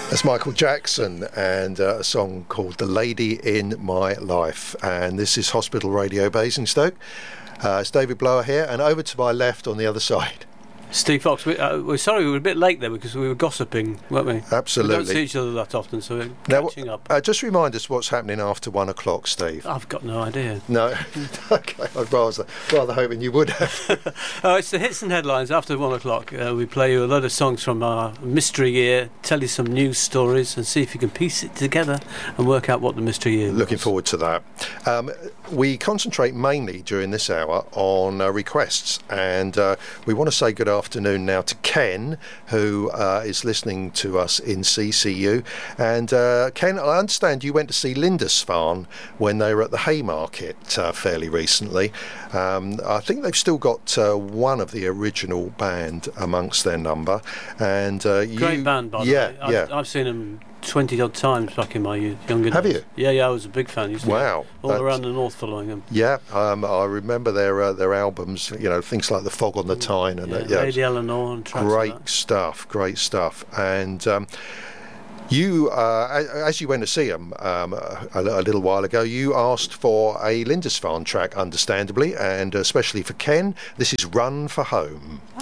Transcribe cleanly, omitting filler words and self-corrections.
That's Michael Jackson and a song called The Lady in My Life. And this is Hospital Radio Basingstoke. It's David Blower here, and over to my left on the other side, Steve Fox. We're sorry we were a bit late there because we were gossiping, weren't we? Absolutely. We don't see each other that often, so we're catching up. Just remind us what's happening after 1 o'clock, Steve. I've got no idea. No? Okay, I'd rather hoping you would have. It's the hits and headlines after 1 o'clock. We play you a lot of songs from our mystery year, tell you some news stories, and see if you can piece it together and work out what the mystery year Looking forward to that. We concentrate mainly during this hour on requests, and we want to say good afternoon now to Ken, who is listening to us in CCU. And Ken, I understand you went to see Lindisfarne when they were at the Haymarket fairly recently. I think they've still got one of the original band amongst their number. And great band, by the way. I've seen them 20 odd times back in my younger days. Have you? Yeah, I was a big fan. Wow. All around the north following them. Yeah, I remember their albums, things like The Fog on the Tyne. And Lady Eleanor and tracks great like stuff. And you, as you went to see them a little while ago, you asked for a Lindisfarne track, understandably, and especially for Ken, this is Run for Home.